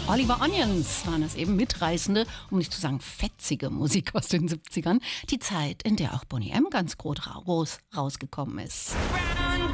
Oliver Onions waren es eben, mitreißende, um nicht zu sagen fetzige Musik aus den 70ern. Die Zeit, in der auch Boney M. ganz groß rausgekommen ist. Brown